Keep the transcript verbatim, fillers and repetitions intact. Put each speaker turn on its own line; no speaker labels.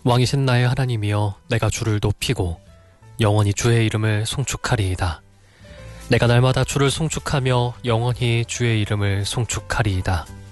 왕이신 나의 하나님이여 내가 주를 높이고 영원히 주의 이름을 송축하리이다. 내가 날마다 주를 송축하며 영원히 주의 이름을 송축하리이다.